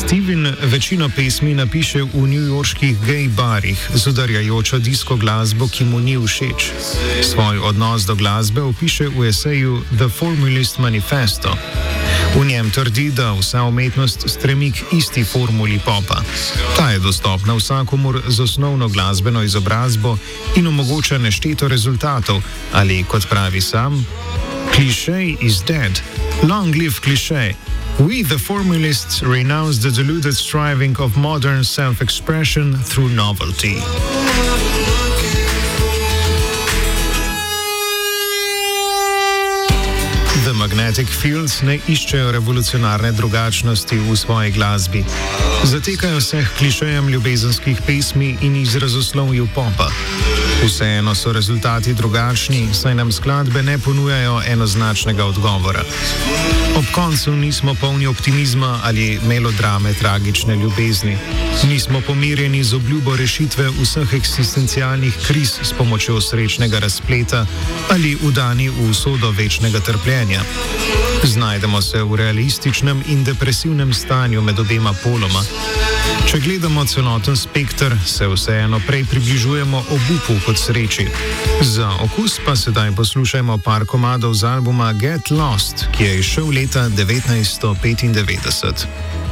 Steven večino pesmi napiše v newyorških gej barih z udarjajočo disko glasbo, ki mu ni všeč. Svoj odnos do glasbe opiše v eseju The Formulist Manifesto. V njem trdi, da vsa umetnost stremi k isti formuli popa. Ta je dostopna vsakomur z osnovno glasbeno izobrazbo in omogoča nešteto rezultatov, ali kot pravi sam, Cliché is dead. Long live cliché. We, the formulists, renounce the deluded striving of modern self-expression through novelty. The Magnetic Fields ne iščejo revolucionarne drugačnosti v svoji glasbi. Zatekajo se k klišejem ljubezenskih pesmi in izrazoslovju popa. Vseeno so rezultati drugačni, saj nam skladbe ne ponujajo enoznačnega odgovora. Ob koncu nismo polni optimizma ali melodrame tragične ljubezni. Nismo pomirjeni z obljubo rešitve vseh eksistencialnih kriz s pomočjo srečnega razpleta ali vdani v usodo večnega trpljenja. Znajdemo se v realističnem in depresivnem stanju med obema poloma. Če gledamo celoten spekter, se vseeno prej približujemo obupu kot sreči. Za okus pa sedaj poslušajmo par komadov z albuma Get Lost, ki je izšel leta 1995.